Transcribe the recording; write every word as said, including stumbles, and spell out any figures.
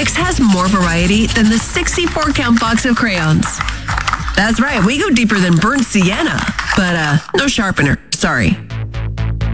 Vicks has more variety than the sixty-four count box of crayons. That's right, we go deeper than burnt sienna, but uh, no sharpener, sorry.